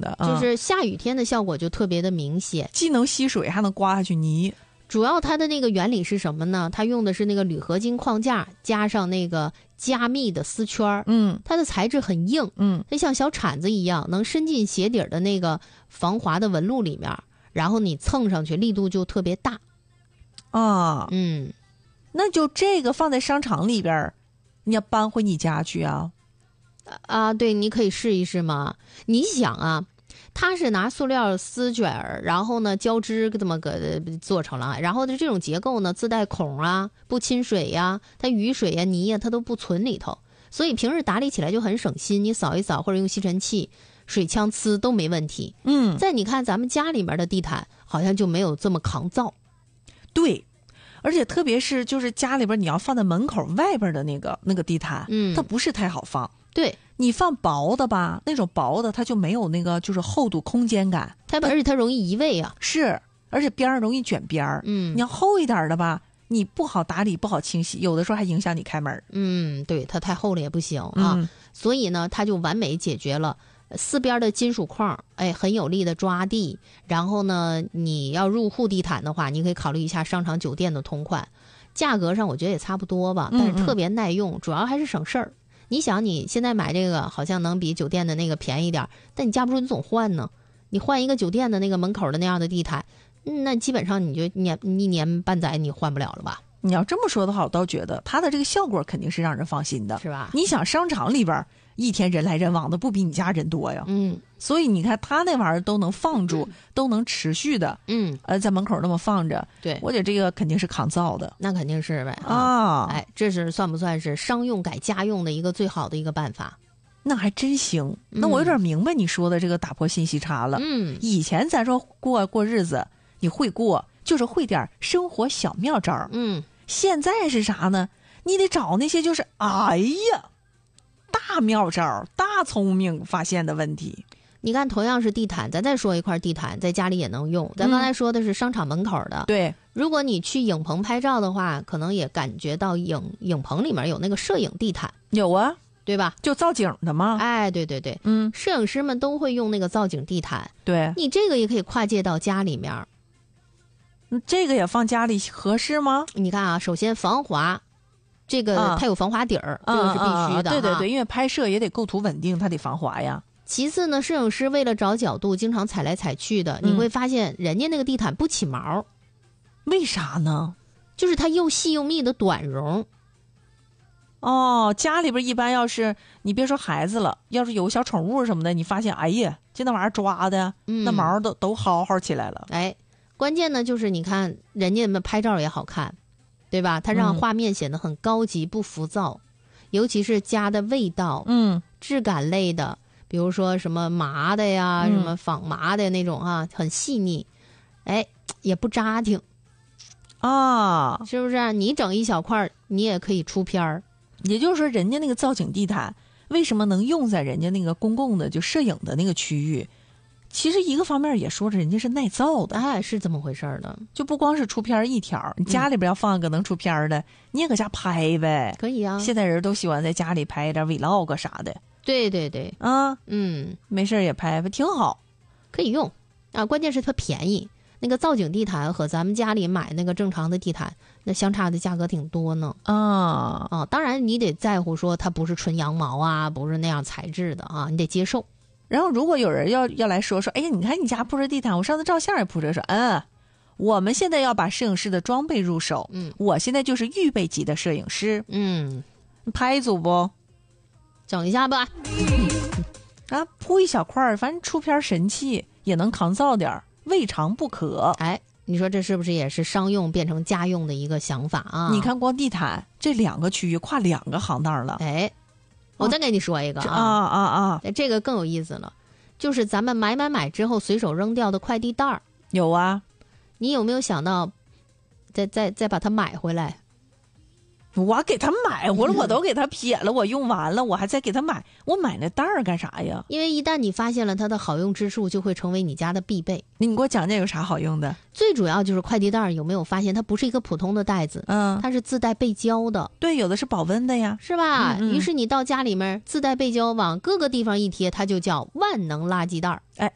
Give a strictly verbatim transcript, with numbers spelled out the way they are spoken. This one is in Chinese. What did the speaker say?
的， 就是下雨天的效果就特别的明显， 既能吸水还能刮下去泥。 主要它的那个原理是什么呢？它用的是那个铝合金框架加上那个加密的丝圈， 嗯， 它的材质很硬， 嗯， 它像小铲子一样，能伸进鞋底的那个防滑的纹路里面，然后你蹭上去力度就特别大。 啊， 嗯， 那就这个放在商场里边，你要搬回你家去啊？ 啊，对，你可以试一试嘛。你想啊，它是拿塑料丝卷儿，然后呢胶织这么个做成了，然后的这种结构呢自带孔啊，不侵水呀，它雨水呀、泥呀它都不存里头，所以平时打理起来就很省心。你扫一扫或者用吸尘器、水枪呲都没问题。 嗯， 再你看咱们家里面的地毯，好像就没有这么抗造。 对。而且特别是就是家里边你要放在门口外边的那个那个地毯， 嗯， 它不是太好放。 对， 你放薄的吧，那种薄的它就没有那个就是厚度空间感， 它而且它容易移位啊。 是，而且边儿容易卷边儿。 嗯， 你要厚一点的吧，你不好打理不好清洗，有的时候还影响你开门。 嗯，对，它太厚了也不行啊。 嗯， 所以呢它就完美解决了四边的金属框，哎，很有力的抓地。然后呢你要入户地毯的话，你可以考虑一下商场酒店的同款，价格上我觉得也差不多吧，但是特别耐用，嗯嗯主要还是省事儿。你想你现在买这个好像能比酒店的那个便宜点，但你架不住你总换呢，你换一个酒店的那个门口的那样的地毯，那基本上你就年一年半载你换不了了吧。 你要这么说的话，我倒觉得它的这个效果肯定是让人放心的， 是吧？ 你想商场里边一天人来人往的，不比你家人多呀。 嗯， 所以你看它那玩意儿都能放住，嗯、都能持续的， 嗯， 呃，在门口那么放着， 对， 我觉得这个肯定是抗造的， 那肯定是呗啊！ 啊哎，这是算不算是商用改家用的一个最好的一个办法？ 那还真行，那我有点明白你说的这个打破信息差了。 嗯， 以前咱说过过日子，你会过，就是会点生活小妙招。 嗯， 现在是啥呢？你得找那些就是哎呀大妙招、大聪明发现的问题。 你看，同样是地毯，咱再说一块地毯，在家里也能用。咱刚才说的是商场门口的， 嗯、对。 如果你去影棚拍照的话，可能也感觉到影影棚里面有那个摄影地毯， 有啊， 对吧？ 就造景的吗？ 哎，对对对， 嗯， 摄影师们都会用那个造景地毯。 对， 你这个也可以跨界到家里面。 这个也放家里合适吗？ 你看啊，首先防滑。这个它有防滑底儿， 啊、 这个是必须的、啊啊。对对对，因为拍摄也得构图稳定，它得防滑呀。 其次呢，摄影师为了找角度，经常踩来踩去的， 嗯、 你会发现人家那个地毯不起毛， 为啥呢？ 就是它又细又密的短绒。 哦，家里边一般要是你别说孩子了，要是有小宠物什么的，你发现哎呀，这那玩意儿抓的， 嗯、 那毛都都薅薅起来了。 哎，关键呢就是你看人家们拍照也好看。对吧？它让画面显得很高级、嗯、不浮躁，尤其是家的味道、 嗯， 质感类的，比如说什么麻的呀、嗯、什么仿麻的那种啊，很细腻，哎，也不扎挺啊， 是不是？你整一小块，你也可以出片儿。 也就是说，人家那个造景地毯为什么能用在人家那个公共的就摄影的那个区域？其实一个方面也说着人家是耐造的， 哎，是这么回事的， 就不光是出片一条，你家里边要放一个能出片的，嗯、你也搁家拍呗， 可以啊。 现在人都喜欢在家里拍一点 vlog 啥的， 对对对， 啊， 嗯， 没事也拍拍，挺好， 可以用啊。关键是它便宜，那个造景地毯和咱们家里买那个正常的地毯，那相差的价格挺多呢。 啊啊，当然你得在乎说它不是纯羊毛啊，不是那样材质的啊，你得接受。 然后如果有人要要来说说，哎呀，你看你家铺着地毯，我上次照相也铺着，说，嗯，我们现在要把摄影师的装备入手， 嗯， 我现在就是预备级的摄影师， 嗯， 拍一组不？ 整一下吧， 啊，铺一小块，反正出片神器也能抗造点，未尝不可。 哎，你说这是不是也是商用变成家用的一个想法啊？ 你看，光地毯这两个区域跨两个行当了， 哎。我再给你说一个啊啊啊！ 这个更有意思了，就是咱们买买买之后随手扔掉的快递袋儿。 有啊， 你有没有想到再再再把它买回来？ 我给他买回来，我都给他撇了，我用完了，我还再给他买，我买那袋儿干啥呀？ 因为一旦你发现了它的好用之处，就会成为你家的必备。 你给我讲讲有啥好用的？ 最主要就是快递袋，有没有发现它不是一个普通的袋子？ 嗯， 它是自带背胶的。 对，有的是保温的呀， 是吧？ 嗯嗯于是你到家里面自带背胶，往各个地方一贴，它就叫万能垃圾袋。 哎，